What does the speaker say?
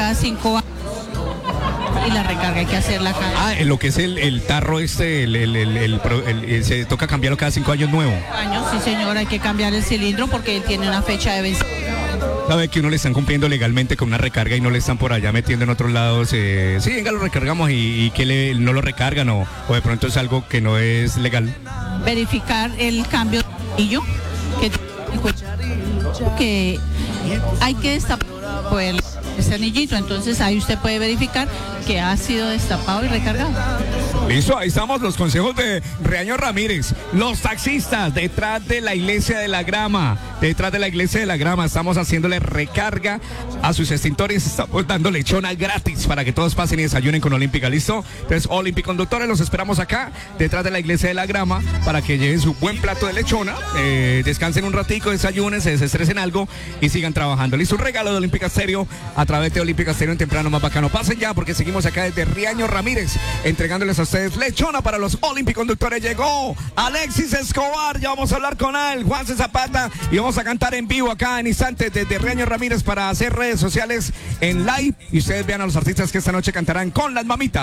cada 5 años. Y la recarga hay que hacerla cada En lo que es el tarro se toca cambiarlo cada 5 años nuevo. año. Sí, señor, hay que cambiar el cilindro porque él tiene una fecha de vencimiento. Sabe que uno le están cumpliendo legalmente con una recarga y no le están por allá metiendo en otros lados. Sí, venga, lo recargamos y que no lo recargan o de pronto es algo que no es legal. Verificar el cambio de anillo que hay que destapar ese anillito, entonces ahí usted puede verificar que ha sido destapado y recargado. Listo, ahí estamos los consejos de Reaño Ramírez. Los taxistas detrás de la iglesia de la Grama, estamos haciéndole recarga a sus extintores, estamos dando lechona gratis para que todos pasen y desayunen con Olímpica, ¿listo? Entonces, Olímpica Conductores, los esperamos acá, detrás de la iglesia de la Grama, para que lleven su buen plato de lechona, descansen un ratico, desayunen, se desestresen algo y sigan trabajando. Listo, un regalo de Olímpica Stereo a través de Olímpica Stereo en temprano más bacano. Pasen ya porque seguimos acá desde Reaño Ramírez entregándoles a ustedes lechona para los Olímpica Conductores. Llegó Alexis Escobar, ya vamos a hablar con él, Juanse Zapata, y vamos a cantar en vivo acá en instantes desde Reaño Ramírez para hacer redes sociales en live y ustedes vean a los artistas que esta noche cantarán con las mamitas.